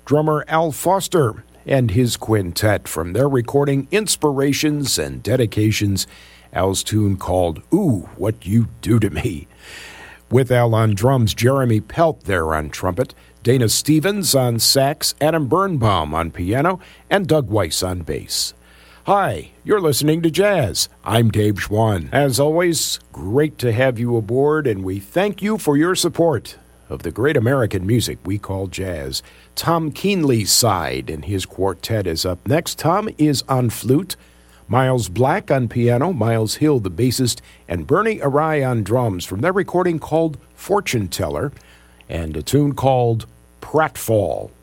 drummer Al Foster and his quintet from their recording Inspirations and Dedications, Al's tune called Ooh, What You Do to Me. With Al on drums, Jeremy Pelt there on trumpet, Dana Stevens on sax, Adam Birnbaum on piano, and Doug Weiss on bass. Hi, you're listening to Jazz. I'm Dave Schwann. As always, great to have you aboard, and we thank you for your support of the great American music we call jazz. Tom Keenley's side and his quartet is up next. Tom is on flute, Miles Black on piano, Miles Hill the bassist, and Bernie Arai on drums from their recording called Fortune Teller, and a tune called Pratfall.